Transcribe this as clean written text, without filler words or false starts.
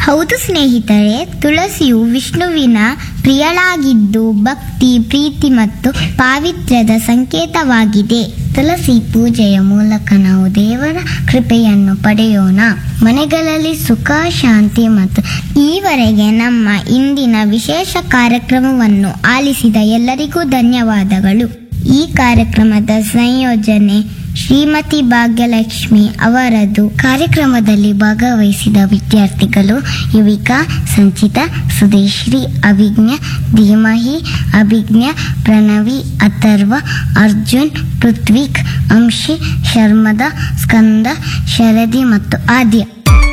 ಹೌದು ಸ್ನೇಹಿತರೆ, ತುಳಸಿಯು ವಿಷ್ಣುವಿನ ಪ್ರಿಯಳಾಗಿದ್ದು ಭಕ್ತಿ, ಪ್ರೀತಿ ಮತ್ತು ಪಾವಿತ್ರ್ಯದ ಸಂಕೇತವಾಗಿದೆ. ತುಳಸಿ ಪೂಜೆಯ ಮೂಲಕ ನಾವು ದೇವರ ಕೃಪೆಯನ್ನು ಪಡೆಯೋಣ. ಮನೆಗಳಲ್ಲಿ ಸುಖ, ಶಾಂತಿ ಮತ್ತು ಈವರೆಗೆ ನಮ್ಮ ಇಂದಿನ ವಿಶೇಷ ಕಾರ್ಯಕ್ರಮವನ್ನು ಆಲಿಸಿದ ಎಲ್ಲರಿಗೂ ಧನ್ಯವಾದಗಳು. ಈ ಕಾರ್ಯಕ್ರಮದ ಸಂಯೋಜನೆ ಶ್ರೀಮತಿ ಭಾಗ್ಯಲಕ್ಷ್ಮಿ ಅವರದು. ಕಾರ್ಯಕ್ರಮದಲ್ಲಿ ಭಾಗವಹಿಸಿದ ವಿದ್ಯಾರ್ಥಿಗಳು ಯುವಿಕಾ, ಸಂಚಿತಾ, ಸುದೇಶ್ರೀ, ಅಭಿಜ್ಞಾ, ಧೀಮಹಿ, ಅಭಿಜ್ಞಾ, ಪ್ರಣವಿ, ಅಥರ್ವ, ಅರ್ಜುನ್, ಪೃಥ್ವಿಕ್, ಅಂಶಿ, ಶರ್ಮದ, ಸ್ಕಂದ, ಶರದಿ ಮತ್ತು ಆದ್ಯ.